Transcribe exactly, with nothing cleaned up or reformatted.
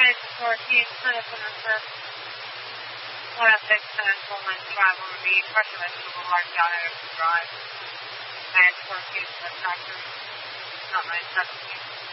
It's Northeast, Clinical Number one oh six, Clinical ninety-five on the pressure vessel will mark down over the drive. And Northeast, that's factory, not nine seventeen.